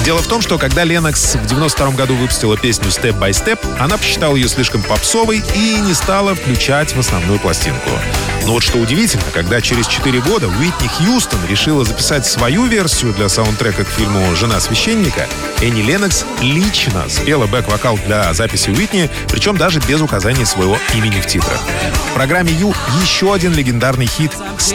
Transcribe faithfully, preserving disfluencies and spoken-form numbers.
Дело в том, что когда Леннокс в девяносто втором году выпустила песню «Step by Step», она посчитала ее слишком попсовой и не стала включать в основную пластинку. Но вот что удивительно, когда через четыре года Уитни Хьюстон решила записать свою версию для саундтрека к фильму «Жена священника», Энни Леннокс лично спела бэк-вокал для записи Уитни, причем даже без указания своего имени в титрах. В программе «Ю» еще один легендарный хит